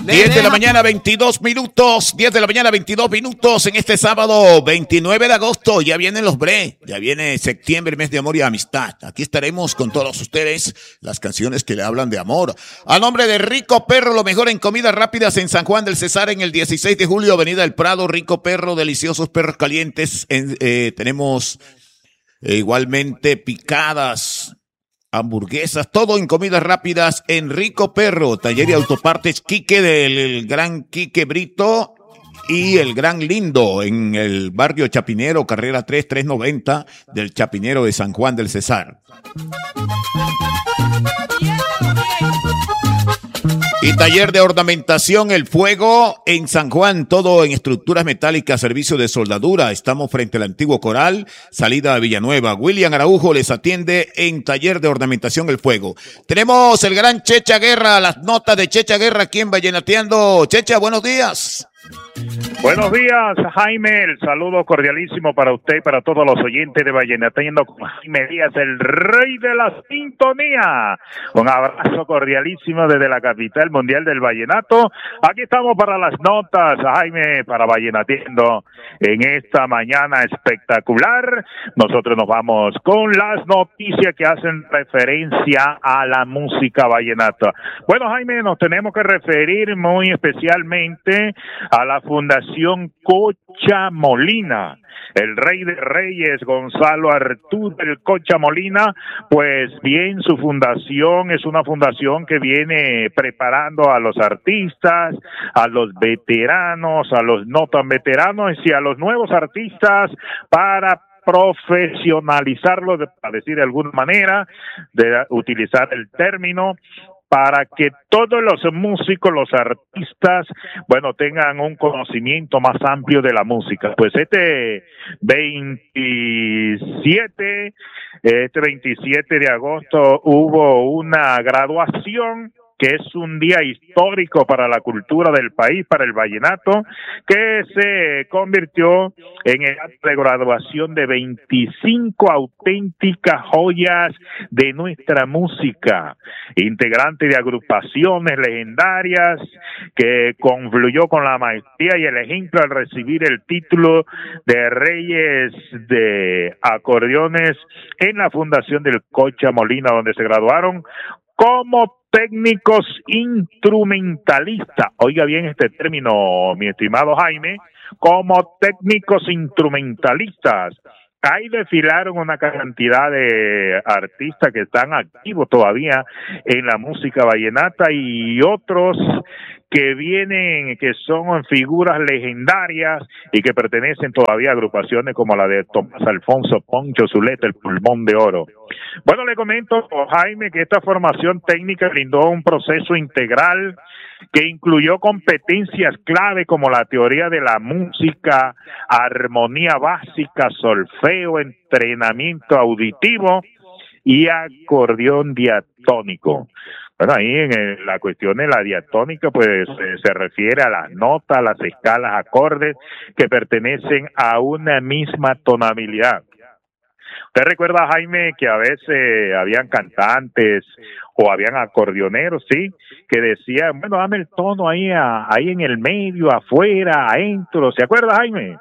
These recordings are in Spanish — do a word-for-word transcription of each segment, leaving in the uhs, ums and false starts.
diez de la mañana, veintidós minutos. diez de la mañana, veintidós minutos. En este sábado veintinueve de agosto. Ya vienen los bre. Ya viene septiembre, mes de amor y amistad. Aquí estaremos con todos ustedes. Las canciones que le hablan de amor. A nombre de Rico Perro, lo mejor en comidas rápidas en San Juan del Cesar. En el dieciséis de julio, Avenida El Prado. Rico Perro, deliciosos perros calientes. En, eh, tenemos eh, igualmente picadas, hamburguesas, todo en comidas rápidas en Rico Perro. Taller y autopartes Quique del Gran Quique Brito y el Gran Lindo en el barrio Chapinero, carrera tres, trescientos noventa del Chapinero de San Juan del Cesar. Y taller de ornamentación El Fuego en San Juan, todo en estructuras metálicas, servicio de soldadura. Estamos frente al antiguo Coral, salida a Villanueva. William Araujo les atiende en taller de ornamentación El Fuego. Tenemos el gran Checha Guerra, las notas de Checha Guerra aquí en Vallenateando. Checha, buenos días. Buenos días, Jaime. El saludo cordialísimo para usted y para todos los oyentes de Vallenateando con Jaime Díaz, el rey de la sintonía. Un abrazo cordialísimo desde la capital mundial del vallenato. Aquí estamos para las notas, Jaime, para Vallenateando en esta mañana espectacular. Nosotros nos vamos con las noticias que hacen referencia a la música vallenata. Bueno, Jaime, nos tenemos que referir muy especialmente a la Fundación Cocha Molina. El rey de reyes, Gonzalo Arturo del Cocha Molina, pues bien, su fundación es una fundación que viene preparando a los artistas, a los veteranos, a los no tan veteranos y a los nuevos artistas para profesionalizarlo, para decir de alguna manera, de utilizar el término, para que todos los músicos, los artistas, bueno, tengan un conocimiento más amplio de la música. Pues este veintisiete, este veintisiete de agosto hubo una graduación, que es un día histórico para la cultura del país, para el vallenato, que se convirtió en el acto de graduación de veinticinco auténticas joyas de nuestra música, integrante de agrupaciones legendarias, que confluyó con la maestría y el ejemplo al recibir el título de Reyes de Acordeones en la Fundación del Cocha Molina, donde se graduaron como técnicos instrumentalistas. Oiga bien este término, mi estimado Jaime, como técnicos instrumentalistas. Ahí desfilaron una cantidad de artistas que están activos todavía en la música vallenata y otros que vienen, que son figuras legendarias y que pertenecen todavía a agrupaciones como la de Tomás Alfonso Poncho Zuleta, el Pulmón de Oro. Bueno, le comento, Jaime, que esta formación técnica brindó un proceso integral que incluyó competencias clave como la teoría de la música, armonía básica, solfeo, entrenamiento auditivo y acordeón diatónico. Bueno, ahí en el, la cuestión de la diatónica, pues eh, se refiere a las notas, las escalas, acordes que pertenecen a una misma tonalidad. ¿Usted recuerda, Jaime, que a veces habían cantantes o habían acordeoneros, sí, que decían, bueno, dame el tono ahí, a, ahí en el medio, afuera, adentro? ¿Se acuerda, Jaime?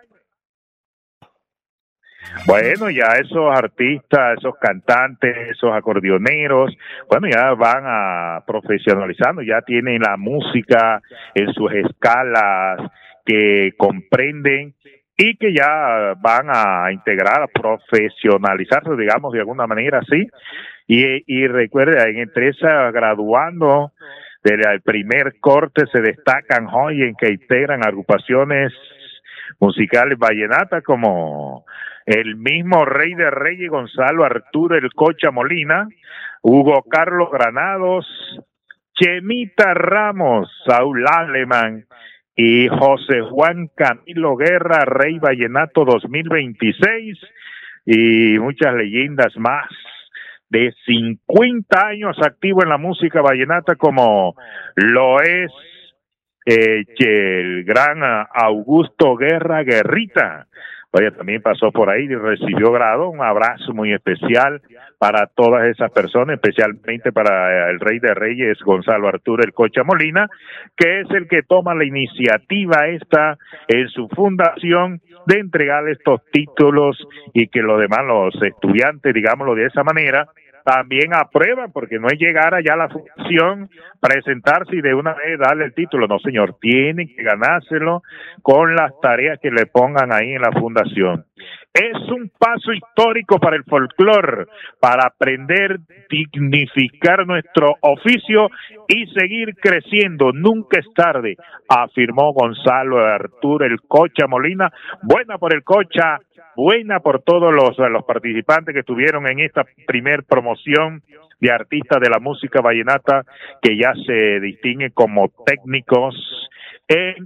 Bueno, ya esos artistas, esos cantantes, esos acordeoneros, bueno, ya van a profesionalizando, ya tienen la música en sus escalas que comprenden y que ya van a integrar, a profesionalizarse, digamos, de alguna manera así. Y, y recuerda, entre esa graduando del primer corte se destacan hoy en que integran agrupaciones musicales vallenatas como el mismo Rey de Reyes, Gonzalo Arturo el Cocha Molina, Hugo Carlos Granados, Chemita Ramos, Saúl Alemán y José Juan Camilo Guerra, Rey Vallenato dos mil veintiséis, y muchas leyendas más de cincuenta años activo en la música vallenata, como lo es eh, el gran Augusto Guerra Guerrita. Oye, también pasó por ahí y recibió grado. Un abrazo muy especial para todas esas personas, especialmente para el Rey de Reyes, Gonzalo Arturo El Cocha Molina, que es el que toma la iniciativa esta en su fundación de entregar estos títulos y que los demás, los estudiantes, digámoslo de esa manera, también aprueban, porque no es llegar allá a la fundación, presentarse y de una vez darle el título. No, señor, tienen que ganárselo con las tareas que le pongan ahí en la fundación. Es un paso histórico para el folclore, para aprender, dignificar nuestro oficio y seguir creciendo. Nunca es tarde, afirmó Gonzalo Arturo El Cocha Molina. Buena por el Cocha, buena por todos los, los participantes que estuvieron en esta primer promoción de artistas de la música vallenata, que ya se distinguen como técnicos en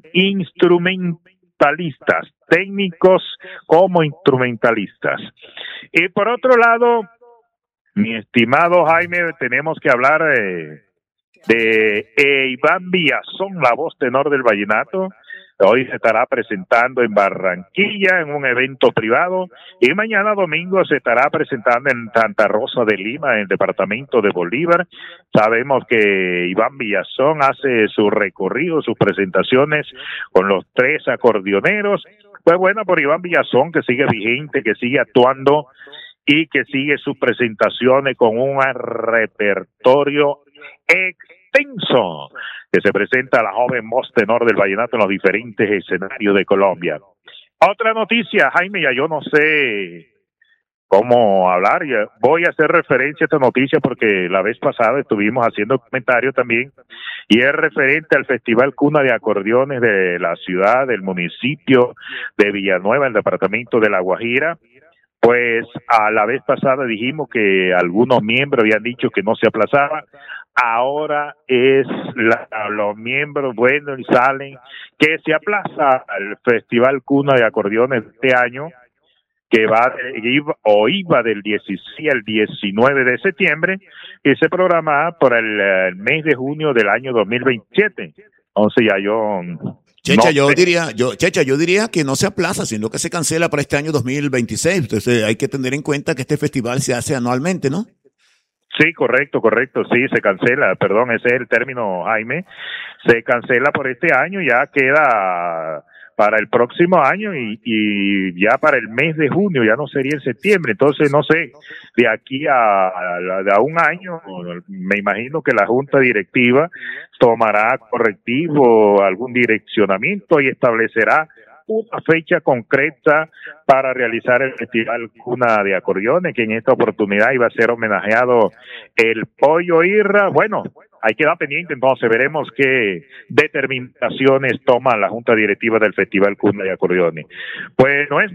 instrumentalistas, técnicos como instrumentalistas. Y por otro lado, mi estimado Jaime, tenemos que hablar eh, de eh, Iván Villazón, la voz tenor del vallenato. Hoy se estará presentando en Barranquilla en un evento privado y mañana domingo se estará presentando en Santa Rosa de Lima, en el departamento de Bolívar. Sabemos que Iván Villazón hace su recorrido, sus presentaciones con los tres acordeoneros. Pues bueno, por Iván Villazón, que sigue vigente, que sigue actuando y que sigue sus presentaciones con un repertorio extenso, que se presenta a la joven voz tenor del vallenato en los diferentes escenarios de Colombia. Otra noticia, Jaime, ya yo no sé cómo hablar, ya voy a hacer referencia a esta noticia porque la vez pasada estuvimos haciendo comentarios también, y es referente al Festival Cuna de Acordeones de la ciudad, del municipio de Villanueva, el departamento de La Guajira. Pues a la vez pasada dijimos que algunos miembros habían dicho que no se aplazaba. Ahora es la, los miembros, bueno, y salen que se aplaza el Festival Cuna de Acordeones de este año, que va iba, o iba del dieciséis al diecinueve de septiembre, y se programa por el, el mes de junio del año dos mil veintisiete. Entonces ya yo... Checha, no yo sé. diría, yo, Checha, yo diría que no se aplaza, sino que se cancela para este año dos mil veintiséis. Entonces hay que tener en cuenta que este festival se hace anualmente, ¿no? Sí, correcto, correcto, sí, se cancela, perdón, ese es el término, Jaime, se cancela por este año, ya queda para el próximo año y, y ya para el mes de junio, ya no sería en septiembre. Entonces no sé, de aquí a, a, a un año, me imagino que la junta directiva tomará correctivo, algún direccionamiento y establecerá una fecha concreta para realizar el Festival Cuna de Acordeones, que en esta oportunidad iba a ser homenajeado el Pollo Irra. Bueno, hay que dar pendiente, entonces veremos qué determinaciones toma la Junta Directiva del Festival Cuna de Acordeones. Pues no es